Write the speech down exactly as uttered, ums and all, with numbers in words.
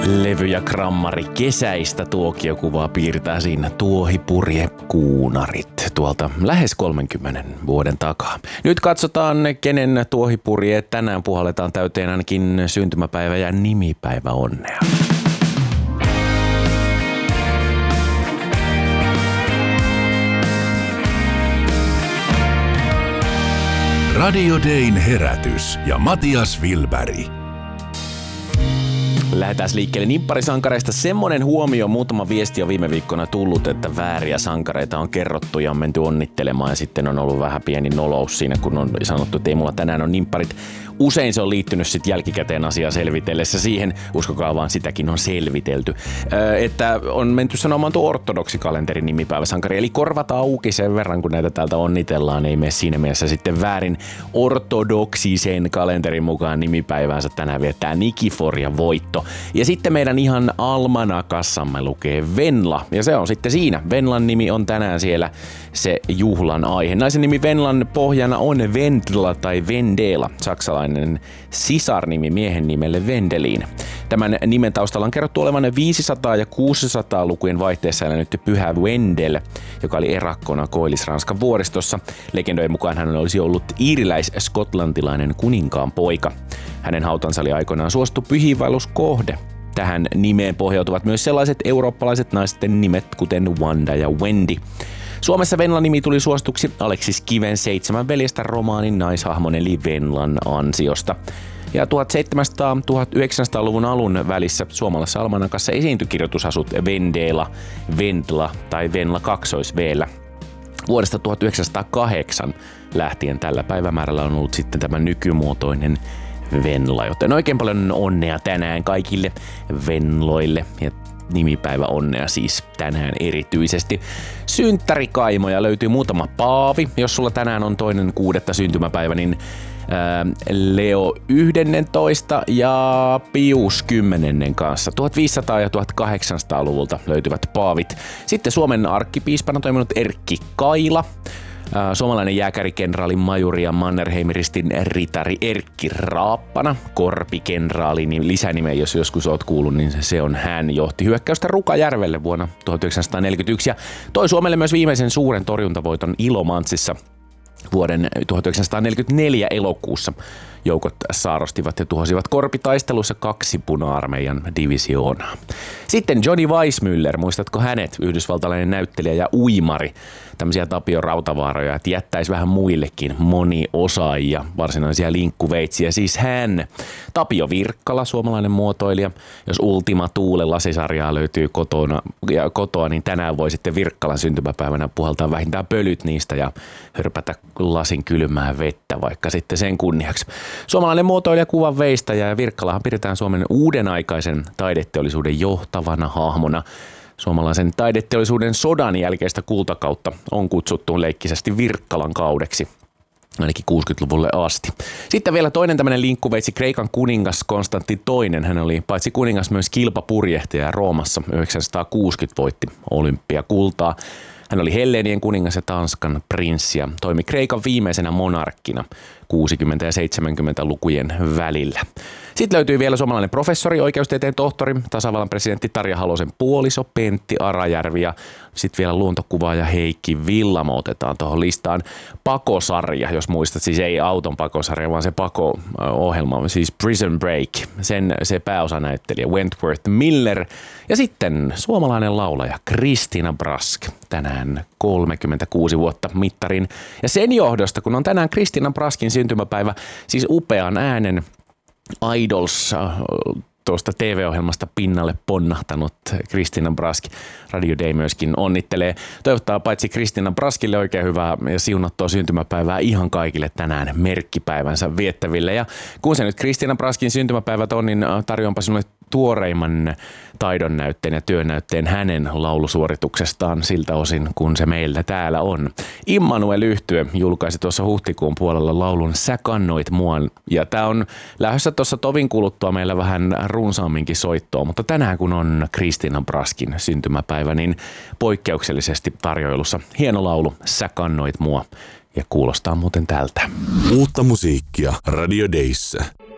Levy ja grammari kesäistä tuokiokuvaa piirtää siinä tuohipurje kuunarit tuolta lähes kolmenkymmenen vuoden takaa. Nyt katsotaan, kenen tuohipurje tänään puhalletaan täyteen ainakin syntymäpäivä ja nimipäivä onnea. Radio Dayn herätys ja Matias Wilberg. Lähdetään liikkeelle nimpparisankareista. Semmoinen huomio, muutama viesti on viime viikkona tullut, että vääriä sankareita on kerrottu ja on menty onnittelemaan ja sitten on ollut vähän pieni nolous siinä, kun on sanottu, että ei mulla tänään on nimpparit. Usein se on liittynyt sitten jälkikäteen asiaa selvitellessä siihen, uskokaa vaan sitäkin on selvitelty, öö, että on menty sanomaan tuo ortodoksikalenterin nimipäiväsankari, eli korvat auki sen verran, kun näitä täältä onnitellaan, ei mene siinä mielessä sitten väärin. Ortodoksisen kalenterin mukaan nimipäiväänsä tänään viettää Nikifor ja Voitto. Ja sitten meidän ihan almanakassamme lukee Venla, ja se on sitten siinä. Venlan nimi on tänään siellä se juhlan aihe. Naisen nimi Venlan pohjana on Vendla tai Vendela, saksalainen sisarnimi miehen nimelle Vendelin. Tämän nimen taustalla on kerrottu olevan viisisataa- ja kuusisataa-lukujen vaihteessa elänyt pyhä Wendel, joka oli erakkona Koillis-Ranskan vuoristossa. Legendojen mukaan hän olisi ollut iiriläis-skotlantilainen kuninkaan poika. Hänen hautansa oli aikoinaan suosittu pyhiinvaelluskohde. Tähän nimeen pohjautuvat myös sellaiset eurooppalaiset naisten nimet, kuten Wanda ja Wendy. Suomessa Venlan nimi tuli suosituksi Aleksis Kiven Seitsemän veljestä romaanin naishahmon eli Venlan ansiosta. Ja tuhatseitsemänsataa-tuhatyhdeksänsataaluvun alun välissä suomalaisessa almanakassa esiintyi kirjoitusasut Vendela, Vendla tai Venla kaksois-V:llä. Vuodesta tuhatyhdeksänsataakahdeksan lähtien tällä päivämäärällä on ollut sitten tämä nykymuotoinen Venla, joten oikein paljon onnea tänään kaikille Venloille ja nimipäivä onnea siis tänään erityisesti. Synttärikaimoja löytyy muutama Paavi. Jos sulla tänään on toinen kuudetta syntymäpäivä, niin ää, Leo yhdentoista ja Pius kymmenennen kanssa. tuhatviisisataa- ja tuhatkahdeksansataaluvulta löytyvät paavit. Sitten Suomen arkkipiispana toiminut Erkki Kaila. Suomalainen jääkärikenraali, majuri ja Mannerheimiristin ritari Erkki Raappana. Korpikenraali, niin lisänime, jos joskus oot kuullut, niin se on hän. Johti hyökkäystä Rukajärvelle vuonna tuhatyhdeksänsataaneljäkymmentäyksi ja toi Suomelle myös viimeisen suuren torjuntavoiton Ilomantsissa vuoden tuhatyhdeksänsataaneljäkymmentäneljä elokuussa. Joukot saarostivat ja tuhosivat korpitaistelussa kaksi puna-armeijan divisioonaa. Sitten Johnny Weissmuller, muistatko hänet? Yhdysvaltalainen näyttelijä ja uimari. Tämmöisiä Tapio Rautavaaroja, että jättäisi vähän muillekin moniosaajia, varsinaisia linkkuveitsiä. Siis hän, Tapio Virkkala, suomalainen muotoilija. Jos Ultima Thule -lasisarjaa löytyy kotona, ja kotoa, niin tänään voi sitten Virkkalan syntymäpäivänä puhaltaa vähintään pölyt niistä ja hörpätä lasin kylmää vettä, vaikka sitten sen kunniaksi. Suomalainen muotoilija, kuvan veistäjä ja Virkkalahan pidetään Suomen uudenaikaisen taideteollisuuden johtavana hahmona. Suomalaisen taideteollisuuden sodan jälkeistä kultakautta on kutsuttu leikkisesti Virkkalan kaudeksi, ainakin kuusikymmentäluvulle asti. Sitten vielä toinen tämmöinen linkkuveitsi, Kreikan kuningas Konstantin toinen. Hän oli paitsi kuningas myös kilpapurjehtaja Roomassa. yhdeksänsataakuusikymmentä voitti olympiakultaa. Hän oli Helleenien kuningas ja Tanskan prinssi ja toimi Kreikan viimeisenä monarkkina kuusikymmentä- ja seitsemänkymmentälukujen välillä. Sitten löytyy vielä suomalainen professori, oikeustieteen tohtori, tasavallan presidentti Tarja Halosen puoliso Pentti Arajärvi ja sitten vielä luontokuvaaja Heikki Villamo otetaan tuohon listaan. Pakosarja, jos muistat, siis ei auton pakosarja, vaan se pako-ohjelma, siis Prison Break, sen se pääosanäyttelijä Wentworth Miller ja sitten suomalainen laulaja Christina Brask, tänään kolmekymmentäkuusi vuotta mittarin. Ja sen johdosta, kun on tänään Christina Braskin syntymäpäivä, siis upean äänen Idols tuosta T V-ohjelmasta pinnalle ponnahtanut Christina Brask. Radio Day myöskin onnittelee. Toivottaa paitsi Christina Braskille oikein hyvää ja siunattua syntymäpäivää ihan kaikille tänään merkkipäivänsä viettäville. Ja kun se nyt Christina Braskin syntymäpäivät on, niin tarjoanpa sinulle tuoreimman taidonnäytteen ja työnäytteen hänen laulusuorituksestaan siltä osin, kun se meillä täällä on. Immanuel Yhtye julkaisi tuossa huhtikuun puolella laulun Sä kannoit mua. Ja tää on lähdössä tuossa tovin kuluttua meillä vähän runsaamminkin soittoa, mutta tänään kun on Christina Braskin syntymäpäivä, niin poikkeuksellisesti tarjoilussa hieno laulu Sä kannoit mua ja kuulostaa muuten tältä. Uutta musiikkia Radio Dayssä.